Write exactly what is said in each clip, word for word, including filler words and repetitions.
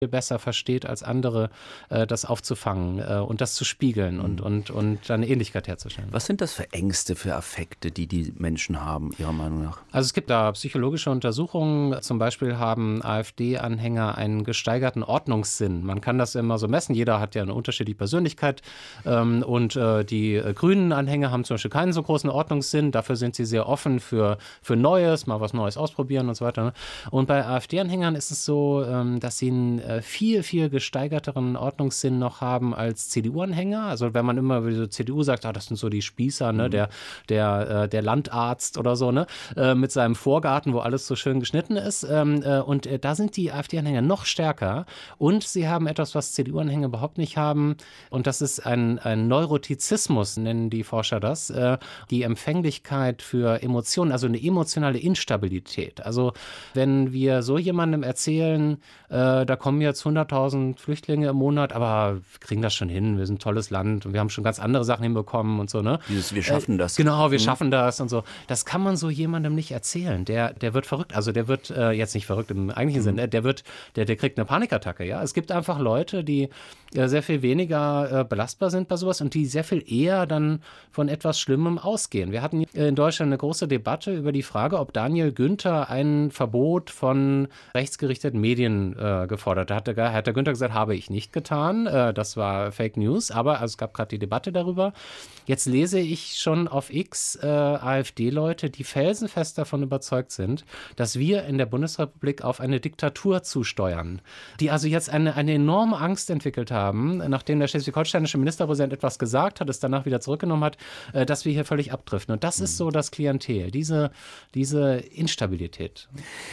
besser versteht als andere, äh, das aufzufangen äh, und das zu spiegeln und, Mhm. und, und dann eine Ähnlichkeit herzustellen. Was sind das für Ängste, für Affekte, die die Menschen haben, Ihrer Meinung nach? Also es gibt da psychologische Untersuchungen. Zum Beispiel haben AfD-Anhänger einen gesteigerten Ordnungssinn. Man kann das immer so messen. Jeder hat ja eine unterschiedliche Persönlichkeit. Ähm, und äh, die äh, Grünen-Anhänger haben zum Beispiel keinen so großen Ordnungssinn. Dafür sind sie sehr offen für, für Neues, mal was Neues ausprobieren und so weiter. Ne? Und bei AfD-Anhängern ist es so, ähm, dass sie einen äh, viel, viel gesteigerteren Ordnungssinn noch haben als C D U-Anhänger. Also wenn man immer wie so C D U sagt, ah, das sind so die Spießer, ne? Mhm. der, der, äh, der Landarzt oder so, ne? Äh, mit seinem Vorgarten, wo alles so schön geschnitten ist. Ähm, äh, und äh, da sind die AfD-Anhänger noch stärker. Und sie haben etwas, was C D U-Anhänger überhaupt nicht haben. Und das ist ein, ein Neurotizismus, nennen die Forscher das. Äh, die Empfänglichkeit für Emotionen, also eine emotionale Instabilität. Also wenn wir so jemandem erzählen, äh, da kommen jetzt hunderttausend Flüchtlinge im Monat, aber wir kriegen das schon hin, wir sind ein tolles Land und wir haben schon ganz andere Sachen hinbekommen und so, ne? Dieses Wir schaffen äh, das. Genau, wir Mhm. schaffen das und so. Das kann man so jemandem nicht erzählen. Der, der wird verrückt. Also der wird äh, jetzt nicht verrückt im eigentlichen Sinne, der wird, der, der kriegt eine Panikattacke, ja. Es gibt einfach Leute, die äh, sehr viel weniger äh, belastbar sind bei sowas und die sehr viel eher dann von etwas Schlimmem ausgehen. Wir hatten in Deutschland eine große Debatte über die Frage, ob Daniel Günther ein Verbot von rechtsgerichteten Medien äh, gefordert hat. Da hat der Günther gesagt, habe ich nicht getan. Äh, das war Fake News, aber also es gab gerade die Debatte darüber. Jetzt lese ich schon auf X äh, AfD-Leute, die felsenfest davon überzeugt sind, dass wir in der Bundesrepublik auf eine Diktatur zusteuern. Die also jetzt eine, eine enorme Angst entwickelt haben, nachdem der schleswig-holsteinische Ministerpräsident etwas gesagt hat, es danach wieder zurückgenommen hat, äh, dass wir hier völlig abdriften. Und das ist so das Klientel, diese, diese Instabilität.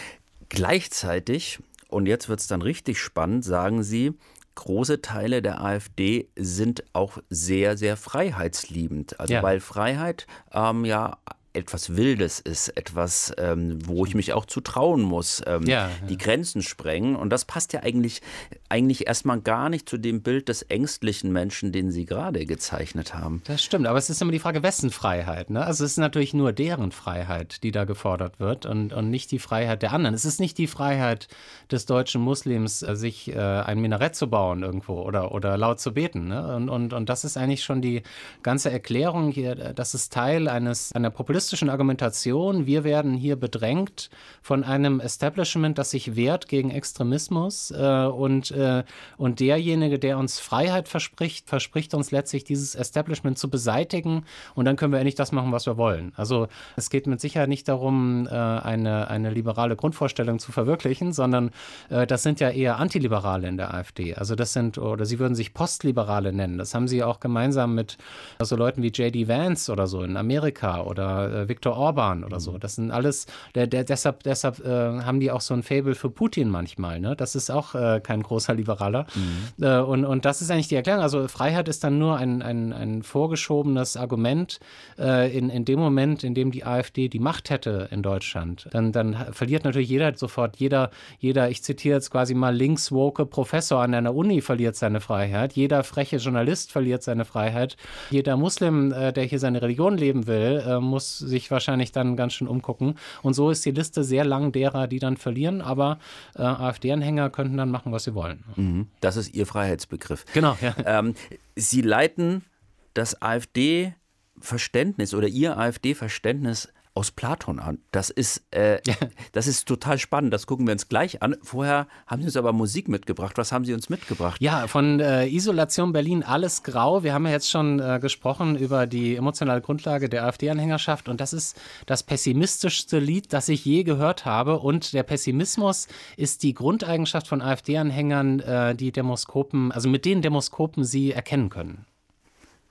Gleichzeitig, und jetzt wird es dann richtig spannend, sagen Sie, große Teile der AfD sind auch sehr, sehr freiheitsliebend. Also Ja. weil Freiheit ähm, ja etwas Wildes ist, etwas, ähm, wo ich mich auch zu trauen muss, ähm, Ja, die ja. Grenzen sprengen. Und das passt ja eigentlich, eigentlich erstmal gar nicht zu dem Bild des ängstlichen Menschen, den Sie gerade gezeichnet haben. Das stimmt, aber es ist immer die Frage, wessen Freiheit, ne? Also es ist natürlich nur deren Freiheit, die da gefordert wird und, und nicht die Freiheit der anderen. Es ist nicht die Freiheit des deutschen Muslims, äh, sich äh, ein Minarett zu bauen irgendwo oder, oder laut zu beten, ne? Und, und, und das ist eigentlich schon die ganze Erklärung hier, das ist Teil eines, einer populistischen Argumentation. Wir werden hier bedrängt von einem Establishment, das sich wehrt gegen Extremismus äh, und, äh, und derjenige, der uns Freiheit verspricht, verspricht uns letztlich dieses Establishment zu beseitigen und dann können wir endlich das machen, was wir wollen. Also es geht mit Sicherheit nicht darum, äh, eine, eine liberale Grundvorstellung zu verwirklichen, sondern äh, das sind ja eher Antiliberale in der AfD. Also das sind, oder sie würden sich Postliberale nennen. Das haben sie auch gemeinsam mit so Leuten wie J D Vance oder so in Amerika oder äh, Viktor Orban oder so. Das sind alles, der, der, deshalb, deshalb äh, haben die auch so ein Faible für Putin manchmal. Ne? Das ist auch äh, kein großer Liberaler. Mhm. Äh, und, und das ist eigentlich die Erklärung. Also Freiheit ist dann nur ein, ein, ein vorgeschobenes Argument äh, in, in dem Moment, in dem die AfD die Macht hätte in Deutschland. Dann, dann verliert natürlich jeder sofort, jeder, jeder, ich zitiere jetzt quasi mal, linkswoke Professor an einer Uni verliert seine Freiheit. Jeder freche Journalist verliert seine Freiheit. Jeder Muslim, äh, der hier seine Religion leben will, äh, muss sich wahrscheinlich dann ganz schön umgucken. Und so ist die Liste sehr lang derer, die dann verlieren. Aber äh, AfD-Anhänger könnten dann machen, was sie wollen. Mhm. Das ist Ihr Freiheitsbegriff. Genau, ja. Ähm, Sie leiten das AfD-Verständnis oder Ihr AfD-Verständnis aus Platon an. Das ist, äh, Ja. das ist total spannend. Das gucken wir uns gleich an. Vorher haben Sie uns aber Musik mitgebracht. Was haben Sie uns mitgebracht? Ja, von äh, Isolation Berlin, alles grau. Wir haben ja jetzt schon äh, gesprochen über die emotionale Grundlage der AfD-Anhängerschaft und das ist das pessimistischste Lied, das ich je gehört habe. Und der Pessimismus ist die Grundeigenschaft von AfD-Anhängern, äh, die Demoskopen, also mit denen Demoskopen sie erkennen können.